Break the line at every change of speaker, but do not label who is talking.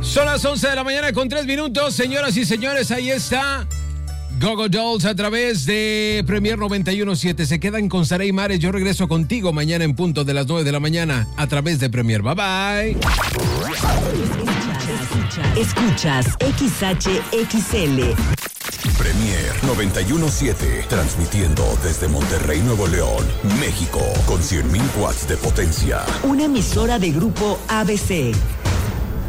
Son las 11 de la mañana con 3 minutos. Señoras y señores, ahí está Go-Go Dolls a través de Premier 91.7. Se quedan con Saray Mares. Yo regreso contigo mañana en punto de las 9 de la mañana a través de Premier. Bye bye.
Escuchas XHXL.
Premier 91.7, transmitiendo desde Monterrey, Nuevo León, México, con 100.000 watts de potencia.
Una emisora de Grupo ABC.